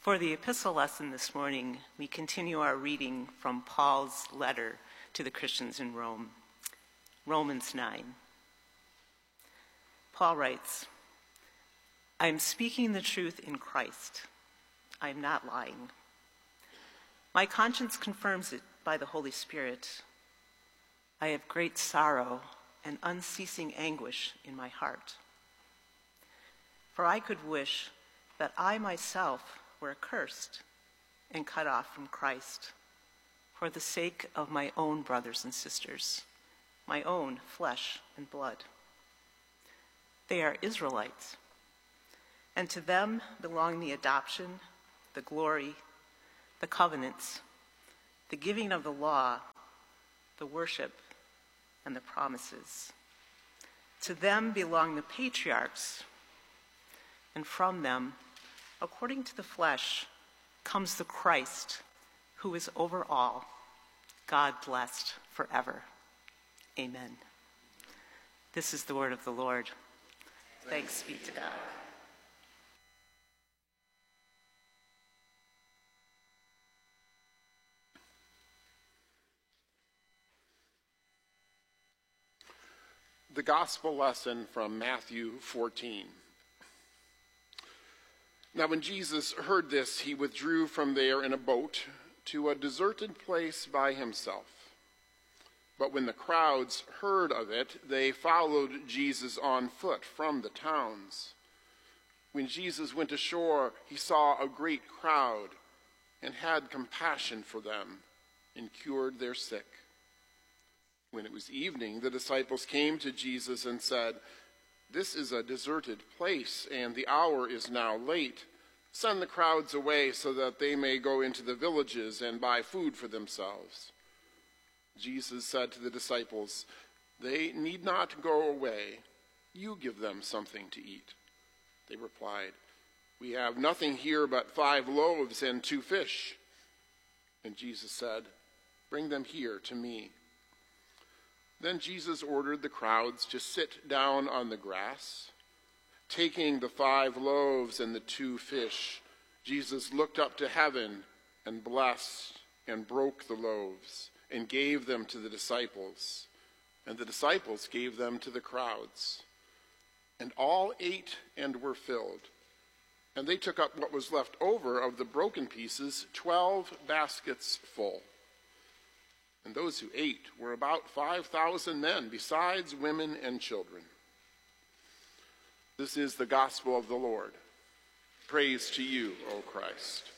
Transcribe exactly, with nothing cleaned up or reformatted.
For the epistle lesson this morning, we continue our reading from Paul's letter to the Christians in Rome, Romans nine. Paul writes, I am speaking the truth in Christ. I am not lying. My conscience confirms it by the Holy Spirit. I have great sorrow and unceasing anguish in my heart. For I could wish that I myself were accursed and cut off from Christ for the sake of my own brothers and sisters, my own flesh and blood. They are Israelites, and to them belong the adoption, the glory, the covenants, the giving of the law, the worship, and the promises. To them belong the patriarchs, and from them, according to the flesh, comes the Christ, who is over all, God blessed forever. Amen. This is the word of the Lord. Thanks be to God. The Gospel lesson from Matthew fourteen. Now when Jesus heard this, he withdrew from there in a boat to a deserted place by himself. But when the crowds heard of it, they followed Jesus on foot from the towns. When Jesus went ashore, he saw a great crowd and had compassion for them and cured their sick. When it was evening, the disciples came to Jesus and said, This is a deserted place, and the hour is now late. Send the crowds away so that they may go into the villages and buy food for themselves. Jesus said to the disciples, They need not go away. You give them something to eat. They replied, We have nothing here but five loaves and two fish. And Jesus said, Bring them here to me. Then Jesus ordered the crowds to sit down on the grass. Taking the five loaves and the two fish, Jesus looked up to heaven and blessed and broke the loaves and gave them to the disciples. And the disciples gave them to the crowds. And all ate and were filled. And they took up what was left over of the broken pieces, twelve baskets full. And those who ate were about five thousand men, besides women and children. This is the gospel of the Lord. Praise to you, O Christ.